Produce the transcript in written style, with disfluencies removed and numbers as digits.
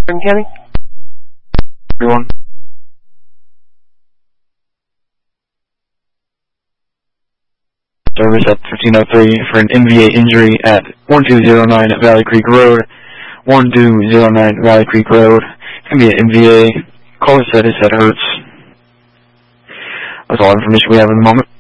County. Everyone. Service at 1503 for an MVA injury at 1209 Valley Creek Road. 1209 Valley Creek Road. It's going to be an MVA. Caller said his head hurts. That's all the information we have in the moment.